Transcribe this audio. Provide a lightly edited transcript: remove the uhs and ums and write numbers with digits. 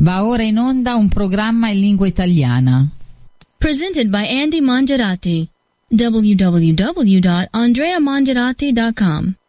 Va ora in onda un programma in lingua italiana. Presented by Andy Mangiarati. www.andreamangiarati.com